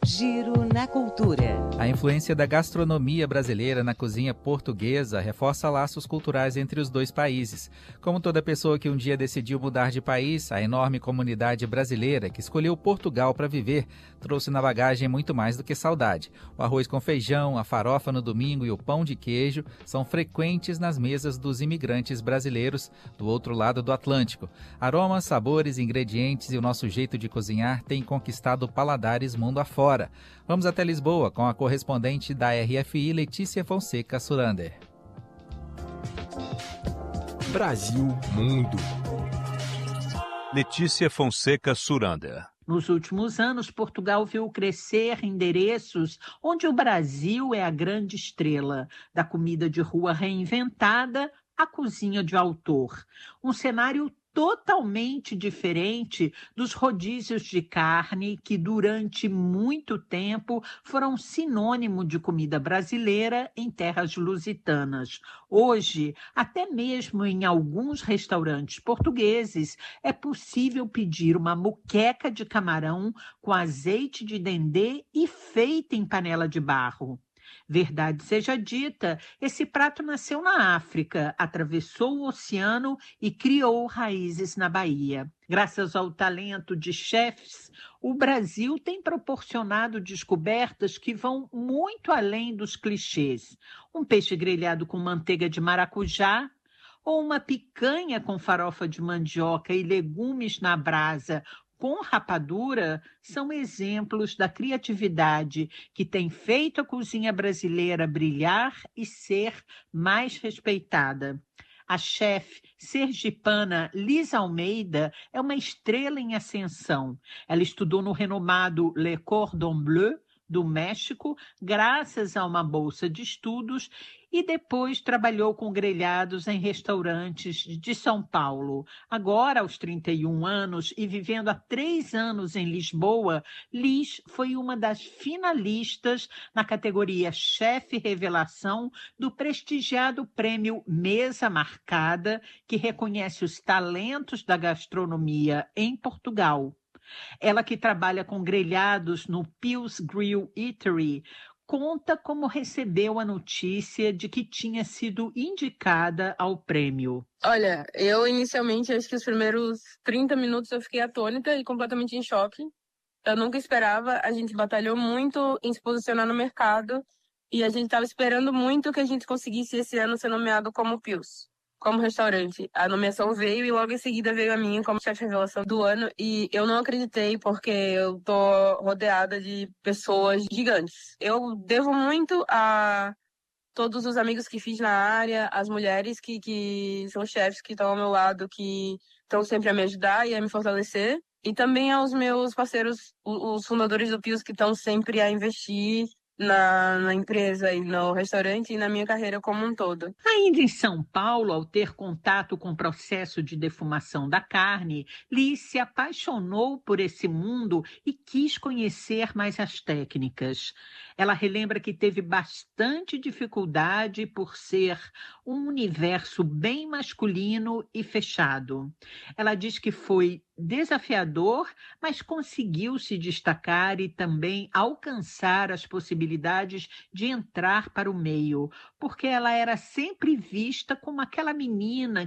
Giro na Cultura. A influência da gastronomia brasileira na cozinha portuguesa reforça laços culturais entre os dois países. Como toda pessoa que um dia decidiu mudar de país, a enorme comunidade brasileira que escolheu Portugal para viver trouxe na bagagem muito mais do que saudade. O arroz com feijão, a farofa no domingo e o pão de queijo são frequentes nas mesas dos imigrantes brasileiros do outro lado do Atlântico. Aromas, sabores, ingredientes e o nosso jeito de cozinhar têm conquistado paladares mundo afora. Vamos até Lisboa com a correspondente da RFI, Letícia Fonseca Surander. Brasil Mundo. Letícia Fonseca Surander. Nos últimos anos, Portugal viu crescer endereços onde o Brasil é a grande estrela, da comida de rua reinventada à cozinha de autor. Um cenário totalmente diferente dos rodízios de carne que durante muito tempo foram sinônimo de comida brasileira em terras lusitanas. Hoje, até mesmo em alguns restaurantes portugueses, é possível pedir uma moqueca de camarão com azeite de dendê e feita em panela de barro. Verdade seja dita, esse prato nasceu na África, atravessou o oceano e criou raízes na Bahia. Graças ao talento de chefes, o Brasil tem proporcionado descobertas que vão muito além dos clichês. Um peixe grelhado com manteiga de maracujá, ou uma picanha com farofa de mandioca e legumes na brasa, com rapadura, são exemplos da criatividade que tem feito a cozinha brasileira brilhar e ser mais respeitada. A chefe sergipana Lisa Almeida é uma estrela em ascensão. Ela estudou no renomado Le Cordon Bleu do México, graças a uma bolsa de estudos, e depois trabalhou com grelhados em restaurantes de São Paulo. Agora, aos 31 anos e vivendo há 3 anos em Lisboa, Liz foi uma das finalistas na categoria Chefe Revelação do prestigiado prêmio Mesa Marcada, que reconhece os talentos da gastronomia em Portugal. Ela, que trabalha com grelhados no Pils Grill Eatery, conta como recebeu a notícia de que tinha sido indicada ao prêmio. Olha, eu inicialmente, acho que os primeiros 30 minutos eu fiquei atônita e completamente em choque. Eu nunca esperava, a gente batalhou muito em se posicionar no mercado e a gente estava esperando muito que a gente conseguisse esse ano ser nomeado como Pils, como restaurante. A nomeação veio e logo em seguida veio a minha como chefe revelação do ano e eu não acreditei porque eu tô rodeada de pessoas gigantes. Eu devo muito a todos os amigos que fiz na área, as mulheres que são chefes que estão ao meu lado, que estão sempre a me ajudar e a me fortalecer. E também aos meus parceiros, os fundadores do Pils, que estão sempre a investir na empresa e no restaurante e na minha carreira como um todo. Ainda em São Paulo, ao ter contato com o processo de defumação da carne, Liz se apaixonou por esse mundo e quis conhecer mais as técnicas. Ela relembra que teve bastante dificuldade por ser um universo bem masculino e fechado. Ela diz que foi desafiador, mas conseguiu se destacar e também alcançar as possibilidades de entrar para o meio, porque ela era sempre vista como aquela menina